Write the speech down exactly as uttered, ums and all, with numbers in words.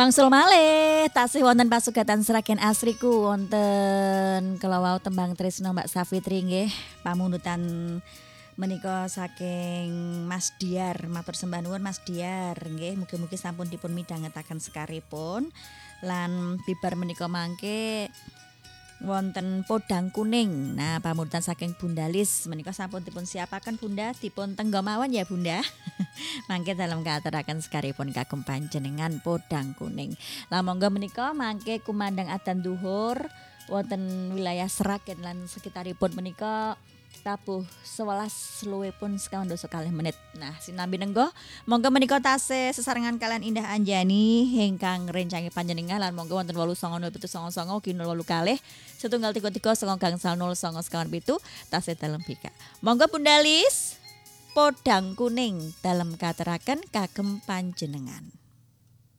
Wangsul malih tasih wonten pasugatan Sragen Asriku wonten kelawau tembang tresno Mbak Safitri nggih pamundutan menika saking Mas Diar matur sembah nuwun Mas Diar nggih mugi-mugi sampun dipun midhangetaken sekaripun lan bibar menika mangke wonten podang kuning. Nah, pamundutan saking Bundalis menika sampun dipun siapaken Bunda, dipun tenggo mawon ya Bunda. Mangke dalem katuraken sekaripun kagem panjenengan podang kuning. Lah monggo menika mangke kumandang adzan dhuwur wonten wilayah Sragen lan sekitaripun menika tabuh sewelas luwih pun sekawan doso kalih menit. Nah, sinambi nenggo monggo menika tasih sesarengan kalian Indah Anjani ingkang rencangi panjenengan lan monggo wonten wolu sanga nol pitu sanga sanga ugi nol wolu kalih setunggal tiga tiga sanga gangsal nol sanga sekawan pitu tasih dalem bika. Monggo Bundalis podang kuning dalem kateraken kagem panjenengan.